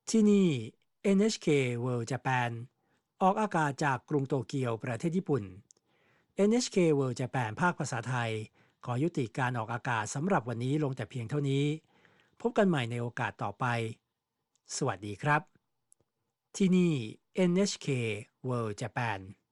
ที่นี่ NHK World Japan ออกอากาศจากกรุงโตเกียวประเทศญี่ปุ่น NHK World Japan ภาคภาษาไทยขอยุติการออกอากาศสำหรับวันนี้ลงแต่เพียงเท่านี้พบกันใหม่ในโอกาสต่อไปสวัสดีครับที่นี่ NHK World Japan